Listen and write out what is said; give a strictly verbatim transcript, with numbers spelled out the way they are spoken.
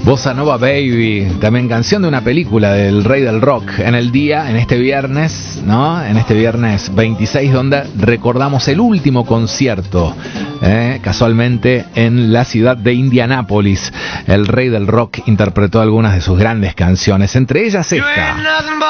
Bossa Nova Baby, también canción de una película del Rey del Rock. En el día, en este viernes, ¿no? En este viernes veintiséis, donde recordamos el último concierto, eh, casualmente en la ciudad de Indianápolis. El Rey del Rock interpretó algunas de sus grandes canciones, entre ellas esta.